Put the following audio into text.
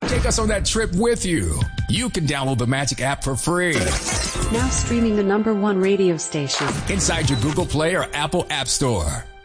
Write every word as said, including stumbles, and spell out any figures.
Take us on that trip with you. You can download the Magic app for free. Now streaming the number one radio station. Inside your Google Play or Apple App Store.